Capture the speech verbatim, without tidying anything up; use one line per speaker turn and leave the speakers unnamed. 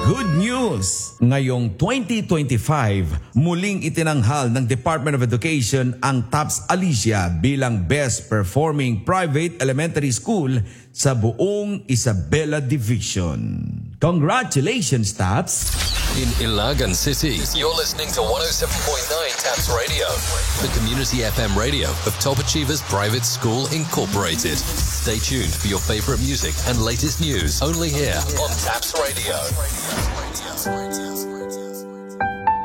Good news! Ngayong twenty twenty-five, muling itinanghal ng Department of Education ang TAPS Alicia bilang Best Performing Private Elementary School sa buong Isabela Division. Congratulations, TAPS!
In Ilagan City, you're listening to one oh seven point nine TAPS Radio, the community F M radio of Top Achievers Private School Incorporated. Stay tuned for your favorite music and latest news only here on TAPS Radio.